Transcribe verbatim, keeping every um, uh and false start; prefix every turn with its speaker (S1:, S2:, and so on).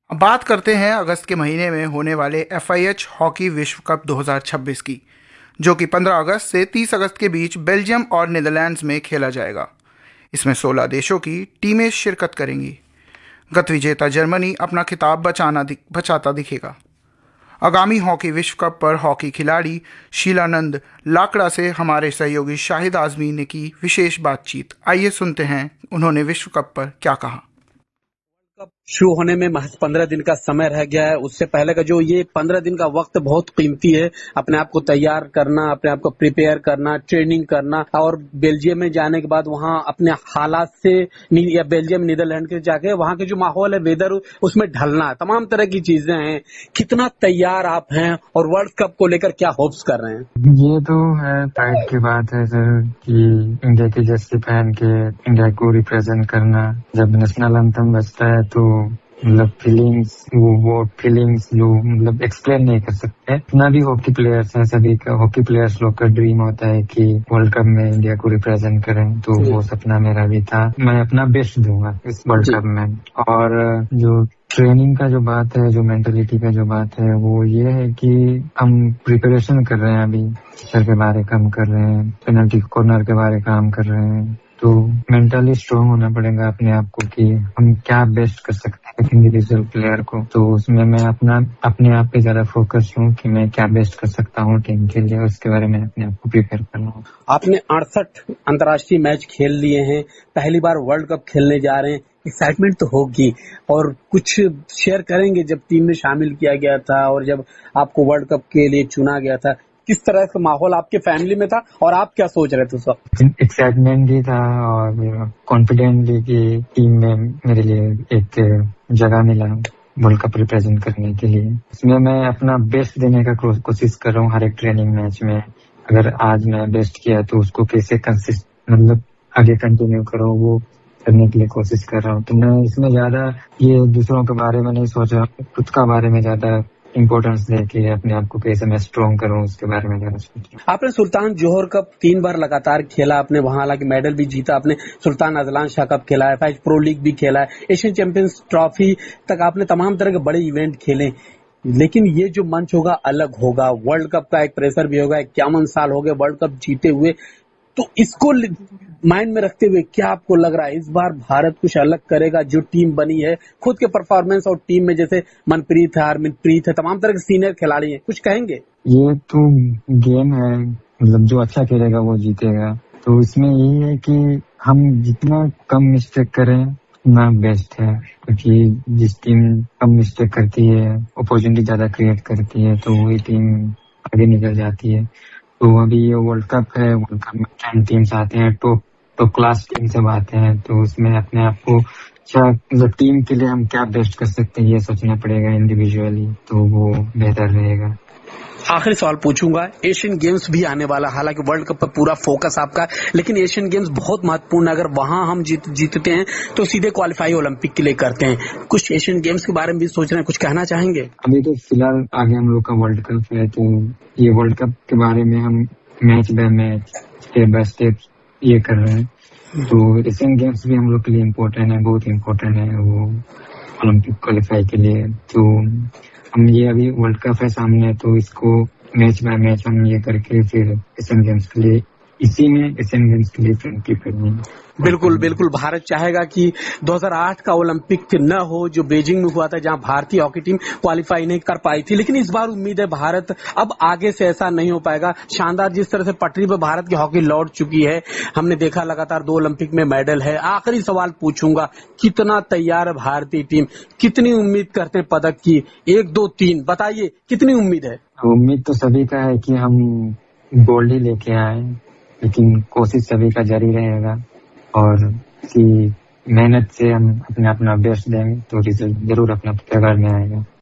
S1: अब बात करते हैं अगस्त के महीने में होने वाले एफ आई एच हॉकी विश्व कप दो हज़ार छब्बीस की, जो कि पंद्रह अगस्त से तीस अगस्त के बीच बेल्जियम और नीदरलैंड्स में खेला जाएगा। इसमें सोलह देशों की टीमें शिरकत करेंगी। गत विजेता जर्मनी अपना खिताब बचाना दि, बचाता दिखेगा। आगामी हॉकी विश्व कप पर हॉकी खिलाड़ी शीलानंद लाकड़ा से हमारे सहयोगी शाहिद आजमी ने की विशेष बातचीत। आइए सुनते हैं उन्होंने विश्व कप पर क्या कहा।
S2: कप शुरू होने में महज पंद्रह दिन का समय रह गया है। उससे पहले का जो ये पंद्रह दिन का वक्त बहुत कीमती है। अपने आप को तैयार करना, अपने आप को प्रिपेयर करना, ट्रेनिंग करना और बेल्जियम में जाने के बाद वहाँ अपने हालात से या बेल्जियम नीदरलैंड के जाके वहाँ के जो माहौल है, वेदर, उसमें ढलना, तमाम तरह की चीजें हैं। कितना तैयार आप हैं और वर्ल्ड कप को लेकर क्या होप्स कर रहे हैं?
S3: ये तो है प्राइड की बात है सर कि इंडिया की जर्सी पहन के इंडिया को रिप्रेजेंट करना। जब नेशनल एंथम बजता है तो मतलब फीलिंग्स वो वो फीलिंग्स जो मतलब एक्सप्लेन नहीं कर सकते। इतना भी हॉकी प्लेयर्स हैं, सभी का हॉकी प्लेयर्स लोग का ड्रीम होता है कि वर्ल्ड कप में इंडिया को रिप्रेजेंट करें, तो वो सपना मेरा भी था। मैं अपना बेस्ट दूंगा इस वर्ल्ड कप में। और जो ट्रेनिंग का जो बात है, जो मेंटलिटी का जो बात है, वो ये है कि हम प्रिपरेशन कर रहे हैं। अभी टीचर के बारे काम कर रहे हैं, पेनल्टी कॉर्नर के बारे काम कर रहे हैं। तो मेंटली स्ट्रांग होना पड़ेगा अपने आप को कि हम क्या बेस्ट कर सकते हैं इंडिविजुअल प्लेयर को। तो उसमें मैं अपना अपने आप पे ज्यादा फोकस हूँ कि मैं क्या बेस्ट कर सकता हूँ टीम के लिए। उसके बारे में अपने आप को प्रिपेयर कर रहा हूँ।
S2: आपने अड़सठ अंतर्राष्ट्रीय मैच खेल लिए हैं, पहली बार वर्ल्ड कप खेलने जा रहे हैं, एक्साइटमेंट तो होगी। और कुछ शेयर करेंगे जब टीम में शामिल किया गया था और जब आपको वर्ल्ड कप के लिए चुना गया था, किस तरह का माहौल आपके फैमिली में था और आप क्या सोच रहे थे उस वक्त?
S3: एक्साइटमेंट भी था और कॉन्फिडेंट भी कि टीम में मेरे लिए एक जगह मिला वर्ल्ड कप रिप्रेजेंट करने के लिए। इसमें मैं अपना बेस्ट देने का कोशिश कर रहा हूँ हर एक ट्रेनिंग मैच में। अगर आज मैं बेस्ट किया तो उसको कैसे कंसिस्ट मतलब आगे कंटिन्यू करो, वो करने के लिए कोशिश कर रहा हूँ। तो मैं इसमें ज्यादा ये दूसरों के बारे में नहीं सोच रहा, खुद का बारे में ज्यादा इम्पोर्टेंस देके अपने आप को कैसे मैं स्ट्रॉन्ग करूं उसके बारे में ज्यादा सोच रहा हूं।
S2: आपने सुल्तान जोहर कप तीन बार लगातार खेला, आपने वहां हालांकि मेडल भी जीता। आपने सुल्तान अजलान शाह कप खेला है, एफ प्रो लीग भी खेला है, एशियन चैंपियंस ट्रॉफी तक आपने तमाम तरह के बड़े इवेंट खेले। लेकिन ये जो मंच होगा अलग होगा, वर्ल्ड कप का एक प्रेशर भी होगा। इक्यावन साल हो गए वर्ल्ड कप जीते हुए, तो इसको माइंड में रखते हुए क्या आपको लग रहा है इस बार भारत कुछ अलग करेगा? जो टीम बनी है, खुद के परफॉर्मेंस और टीम में जैसे मनप्रीत है, हरमनप्रीत है, तमाम तरह के सीनियर खिलाड़ी हैं, कुछ कहेंगे?
S3: ये तो गेम है, मतलब जो अच्छा खेलेगा वो जीतेगा। तो इसमें यही है कि हम जितना कम मिस्टेक करें उतना बेस्ट है, क्योंकि जिस टीम कम मिस्टेक करती है, अपॉर्चुनिटी ज्यादा क्रिएट करती है, तो वही टीम आगे निकल जाती है। तो अभी ये वर्ल्ड कप है, वर्ल्ड कप में टेन टीम्स आते हैं, टॉप टॉप क्लास टीम सब आते हैं। तो उसमें अपने आप को अच्छा मतलब टीम के लिए हम क्या बेस्ट कर सकते हैं ये सोचना पड़ेगा इंडिविजुअली, तो वो बेहतर रहेगा।
S2: आखिरी सवाल पूछूंगा, एशियन गेम्स भी आने वाला, हालांकि वर्ल्ड कप पर पूरा फोकस आपका, लेकिन एशियन गेम्स बहुत महत्वपूर्ण है। अगर वहां हम जीत जीतते हैं तो सीधे क्वालिफाई ओलंपिक के लिए करते हैं। कुछ एशियन गेम्स के बारे में भी सोच रहे हैं, कुछ कहना चाहेंगे?
S3: अभी तो फिलहाल आगे हम लोग का वर्ल्ड कप है, तो ये वर्ल्ड कप के बारे में हम match by match step by step ये कर रहे हैं। तो एशियन गेम्स भी हम लोग के लिए इम्पोर्टेंट है, बहुत इम्पोर्टेंट है वो ओलंपिक क्वालिफाई के लिए। तो हम ये अभी वर्ल्ड कप है सामने, तो इसको मैच बाय मैच हम ये करके फिर एशियन गेम्स के लिए इसी में एशियन गेम्स के लिए प्रिपेयर करनी है।
S2: बिल्कुल बिल्कुल, भारत चाहेगा कि दो हज़ार आठ का ओलंपिक न हो जो बीजिंग में हुआ था, जहां भारतीय हॉकी टीम क्वालिफाई नहीं कर पाई थी। लेकिन इस बार उम्मीद है भारत अब आगे से ऐसा नहीं हो पाएगा। शानदार जिस तरह से पटरी पर भारत की हॉकी लौट चुकी है, हमने देखा लगातार दो ओलंपिक में मेडल है। आखिरी सवाल पूछूंगा, कितना तैयार है भारतीय टीम? कितनी उम्मीद करते हैं पदक की? एक दो तीन बताइए, कितनी उम्मीद है?
S3: उम्मीद तो सभी का है कि हम गोल्ड ही लेके आए, लेकिन कोशिश सभी का जारी रहेगा और इसी मेहनत से हम अपने अपना बेस्ट देंगे तो रिजल्ट जरूर अपना पकड़ में आएगा।